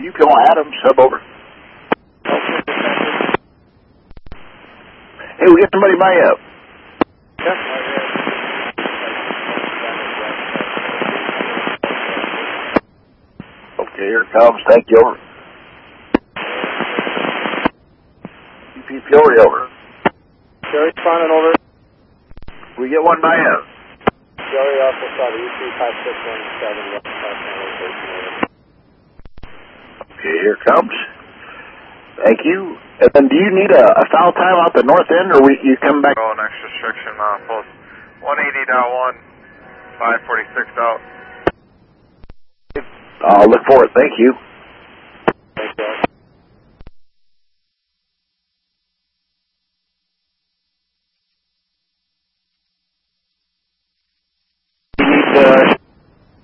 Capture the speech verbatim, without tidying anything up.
U P Adam, sub over. Hey, we got somebody by you. Yes. Okay, here it comes. Thank you, over. U P Peoria, over. Jerry, responding, over. We get one by you. Jerry, Alpha Charlie, U P five six one seven, Okay, here it comes. Thank you. And then do you need a, a foul time out the north end, or we, you come back? Oh, next restriction, uh, post one eighty point one, five forty-six out. I'll look for it. Thank you.